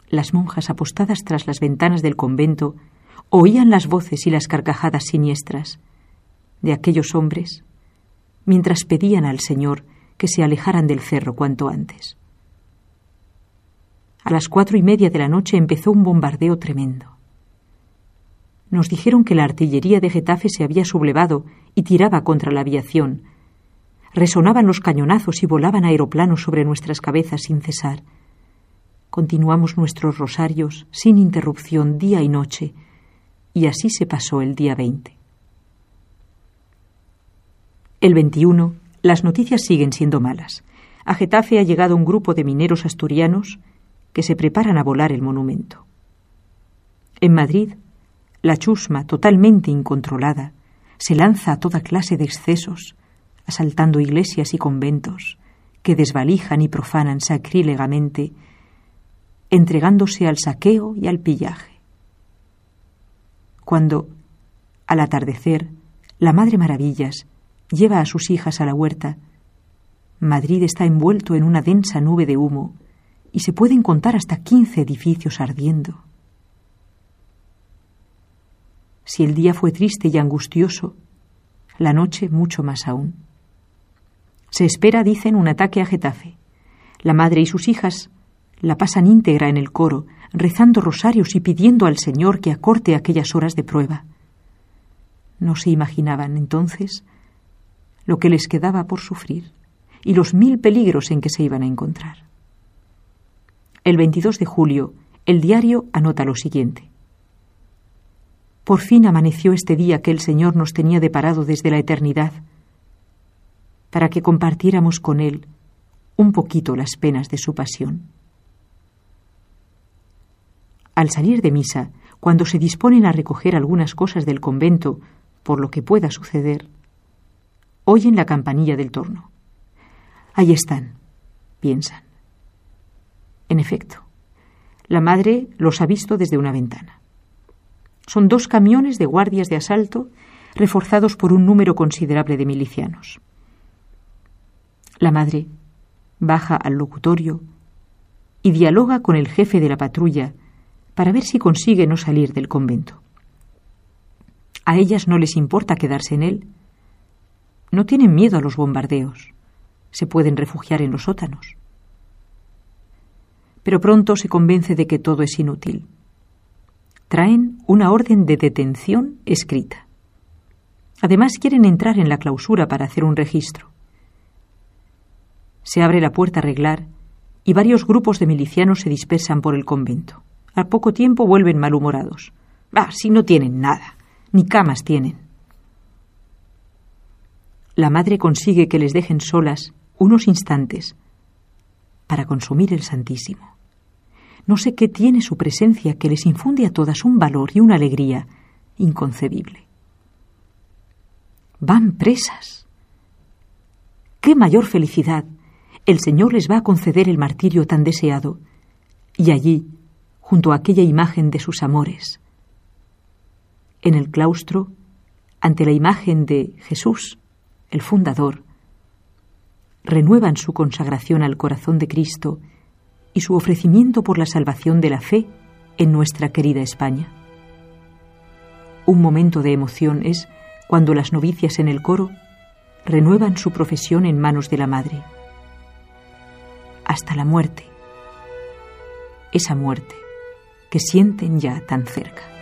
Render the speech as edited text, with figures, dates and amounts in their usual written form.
Las monjas apostadas tras las ventanas del convento oían las voces y las carcajadas siniestras de aquellos hombres mientras pedían al Señor que se alejaran del cerro cuanto antes. A las 4:30 de la noche empezó un bombardeo tremendo. Nos dijeron que la artillería de Getafe se había sublevado y tiraba contra la aviación. Resonaban los cañonazos y volaban aeroplanos sobre nuestras cabezas sin cesar. Continuamos nuestros rosarios sin interrupción día y noche, y así se pasó el día 20. El 21, las noticias siguen siendo malas. A Getafe ha llegado un grupo de mineros asturianos que se preparan a volar el monumento. En Madrid, la chusma, totalmente incontrolada, se lanza a toda clase de excesos, asaltando iglesias y conventos, que desvalijan y profanan sacrílegamente, entregándose al saqueo y al pillaje. Cuando, al atardecer, la Madre Maravillas lleva a sus hijas a la huerta, Madrid está envuelto en una densa nube de humo y se pueden contar hasta 15 edificios ardiendo. Si el día fue triste y angustioso, la noche mucho más aún. Se espera, dicen, un ataque a Getafe. La madre y sus hijas la pasan íntegra en el coro, rezando rosarios y pidiendo al Señor que acorte aquellas horas de prueba. No se imaginaban entonces lo que les quedaba por sufrir y los 1000 peligros en que se iban a encontrar. El 22 de julio, el diario anota lo siguiente: por fin amaneció este día que el Señor nos tenía deparado desde la eternidad, para que compartiéramos con Él un poquito las penas de su pasión. Al salir de misa, cuando se disponen a recoger algunas cosas del convento, por lo que pueda suceder, oyen la campanilla del torno. Ahí están, piensan. En efecto, la madre los ha visto desde una ventana. Son 2 camiones de guardias de asalto reforzados por un número considerable de milicianos. La madre baja al locutorio y dialoga con el jefe de la patrulla para ver si consigue no salir del convento. A ellas no les importa quedarse en él. No tienen miedo a los bombardeos. Se pueden refugiar en los sótanos. Pero pronto se convence de que todo es inútil. Traen una orden de detención escrita. Además, quieren entrar en la clausura para hacer un registro. Se abre la puerta a reglar y varios grupos de milicianos se dispersan por el convento. Al poco tiempo vuelven malhumorados. Si no tienen nada, ni camas tienen. La madre consigue que les dejen solas unos instantes para consumir el Santísimo. No sé qué tiene su presencia que les infunde a todas un valor y una alegría inconcebible. Van presas. ¡Qué mayor felicidad! El Señor les va a conceder el martirio tan deseado. Y allí, junto a aquella imagen de sus amores, en el claustro, ante la imagen de Jesús, el fundador, renuevan su consagración al corazón de Cristo y su ofrecimiento por la salvación de la fe en nuestra querida España. Un momento de emoción es cuando las novicias en el coro renuevan su profesión en manos de la Madre. Hasta la muerte, esa muerte que sienten ya tan cerca.